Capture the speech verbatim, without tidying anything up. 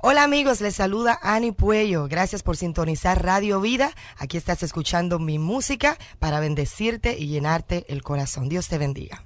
Hola amigos, les saluda Ani Puello. Gracias por sintonizar Radio Vida. Aquí estás escuchando mi música para bendecirte y llenarte el corazón. Dios te bendiga.